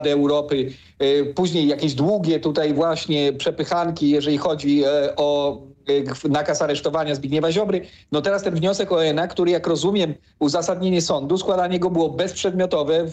Europy, później jakieś długie tutaj właśnie przepychanki, jeżeli chodzi o nakaz aresztowania Zbigniewa Ziobry. No teraz ten wniosek o ENA, który jak rozumiem uzasadnienie sądu, składanie go było bezprzedmiotowe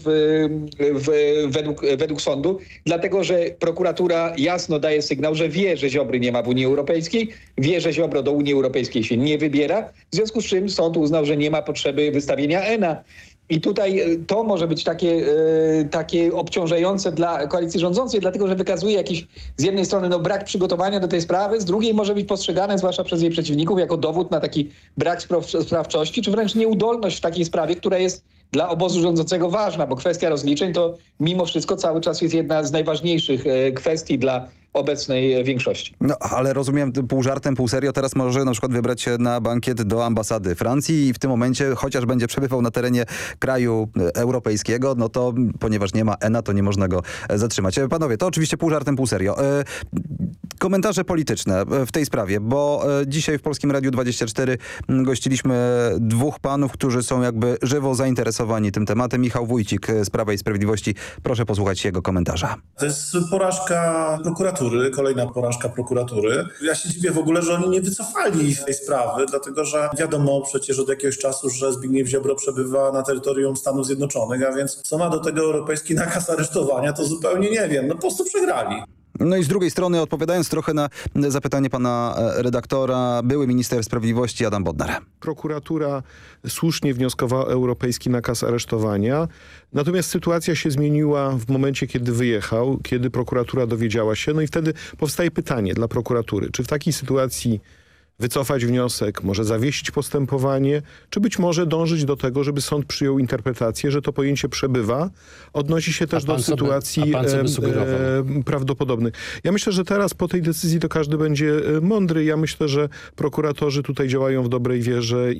według sądu, dlatego że prokuratura jasno daje sygnał, że wie, że Ziobry nie ma w Unii Europejskiej, wie, że Ziobro do Unii Europejskiej się nie wybiera, w związku z czym sąd uznał, że nie ma potrzeby wystawienia ENA. I tutaj to może być takie obciążające dla koalicji rządzącej, dlatego że wykazuje jakiś z jednej strony brak przygotowania do tej sprawy, z drugiej może być postrzegane, zwłaszcza przez jej przeciwników, jako dowód na taki brak sprawczości, czy wręcz nieudolność w takiej sprawie, która jest dla obozu rządzącego ważna, bo kwestia rozliczeń to mimo wszystko cały czas jest jedna z najważniejszych kwestii dla obecnej większości. No, ale rozumiem, pół żartem, pół serio, teraz może na przykład wybrać się na bankiet do ambasady Francji i w tym momencie, chociaż będzie przebywał na terenie kraju europejskiego, no to ponieważ nie ma ENA, to nie można go zatrzymać. Panowie, to oczywiście pół żartem, pół serio. Komentarze polityczne w tej sprawie, bo dzisiaj w Polskim Radiu 24 gościliśmy dwóch panów, którzy są jakby żywo zainteresowani tym tematem. Michał Wójcik z Prawa i Sprawiedliwości. Proszę posłuchać jego komentarza. To jest porażka prokuratury, kolejna porażka prokuratury. Ja się dziwię w ogóle, że oni nie wycofali tej sprawy, dlatego że wiadomo przecież od jakiegoś czasu, że Zbigniew Ziobro przebywa na terytorium Stanów Zjednoczonych, a więc co ma do tego europejski nakaz aresztowania, to zupełnie nie wiem. No po prostu przegrali. No i z drugiej strony, odpowiadając trochę na zapytanie pana redaktora, były minister sprawiedliwości Adam Bodnar. Prokuratura słusznie wnioskowała o europejski nakaz aresztowania, natomiast sytuacja się zmieniła w momencie, kiedy wyjechał, kiedy prokuratura dowiedziała się. No i wtedy powstaje pytanie dla prokuratury, czy w takiej sytuacji wycofać wniosek, może zawiesić postępowanie, czy być może dążyć do tego, żeby sąd przyjął interpretację, że to pojęcie przebywa, odnosi się też do sytuacji prawdopodobnych. Ja myślę, że teraz po tej decyzji to każdy będzie mądry. Ja myślę, że prokuratorzy tutaj działają w dobrej wierze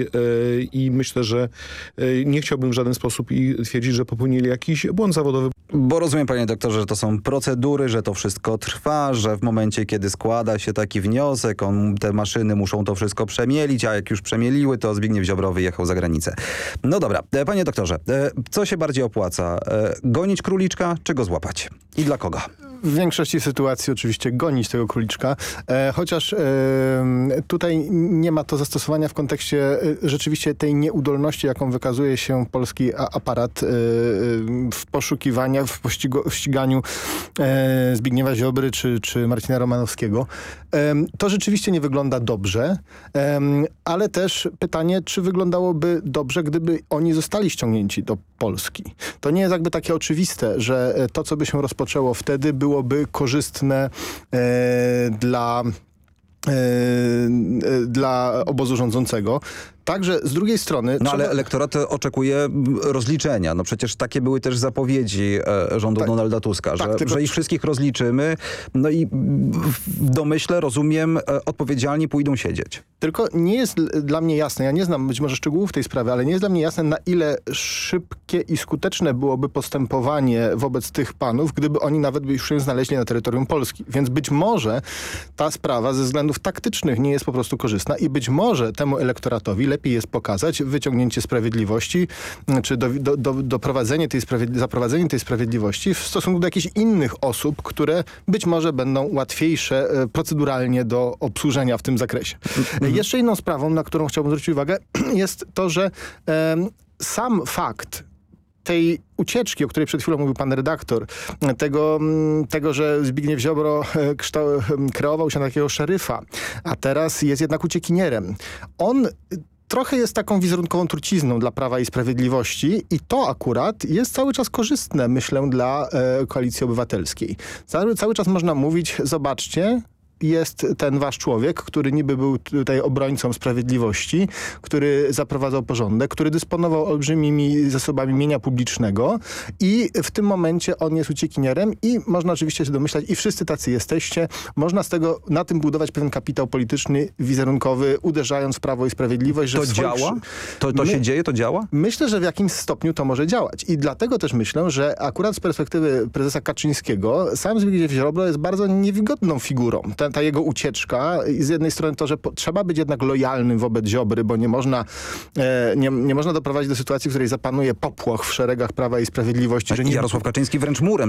i myślę, że nie chciałbym w żaden sposób twierdzić, że popełnili jakiś błąd zawodowy. Bo rozumiem, panie doktorze, że to są procedury, że to wszystko trwa, że w momencie, kiedy składa się taki wniosek, te maszyny muszą to wszystko przemielić, a jak już przemieliły, to Zbigniew Ziobro wyjechał za granicę. No dobra, panie doktorze, co się bardziej opłaca? Gonić króliczka, czy go złapać? I dla kogo? W większości sytuacji oczywiście gonić tego króliczka, chociaż tutaj nie ma to zastosowania w kontekście rzeczywiście tej nieudolności, jaką wykazuje się polski aparat w poszukiwaniach, w ściganiu Zbigniewa Ziobry czy Marcina Romanowskiego. To rzeczywiście nie wygląda dobrze, ale też pytanie, czy wyglądałoby dobrze, gdyby oni zostali ściągnięci do Polski. To nie jest jakby takie oczywiste, że to, co by się rozpoczęło wtedy, byłoby korzystne dla obozu rządzącego. Także z drugiej strony... No ale elektorat oczekuje rozliczenia. No przecież takie były też zapowiedzi rządu Donalda Tuska, że ich wszystkich rozliczymy. No i w domyśle, rozumiem, odpowiedzialni pójdą siedzieć. Tylko nie jest dla mnie jasne, ja nie znam być może szczegółów tej sprawy, ale nie jest dla mnie jasne, na ile szybkie i skuteczne byłoby postępowanie wobec tych panów, gdyby oni nawet by już się znaleźli na terytorium Polski. Więc być może ta sprawa ze względów taktycznych nie jest po prostu korzystna i być może temu elektoratowi lepiej jest pokazać wyciągnięcie sprawiedliwości, czy zaprowadzenie tej sprawiedliwości w stosunku do jakichś innych osób, które być może będą łatwiejsze proceduralnie do obsłużenia w tym zakresie. Jeszcze inną sprawą, na którą chciałbym zwrócić uwagę, jest to, że sam fakt tej ucieczki, o której przed chwilą mówił pan redaktor, tego, że Zbigniew Ziobro kreował się na takiego szeryfa, a teraz jest jednak uciekinierem. On trochę jest taką wizerunkową trucizną dla Prawa i Sprawiedliwości i to akurat jest cały czas korzystne, myślę, dla Koalicji Obywatelskiej. Cały czas można mówić, zobaczcie, jest ten wasz człowiek, który niby był tutaj obrońcą sprawiedliwości, który zaprowadzał porządek, który dysponował olbrzymimi zasobami mienia publicznego i w tym momencie on jest uciekinierem i można oczywiście się domyślać, i wszyscy tacy jesteście, można na tym budować pewien kapitał polityczny, wizerunkowy, uderzając w Prawo i Sprawiedliwość. Że to działa? To się dzieje? To działa? Myślę, że w jakimś stopniu to może działać i dlatego też myślę, że akurat z perspektywy prezesa Kaczyńskiego sam Zbigniew Ziobro jest bardzo niewygodną figurą. Ta jego ucieczka i z jednej strony to, że trzeba być jednak lojalnym wobec Ziobry, bo nie można doprowadzić do sytuacji, w której zapanuje popłoch w szeregach Prawa i Sprawiedliwości. Że Jarosław Kaczyński wręcz murem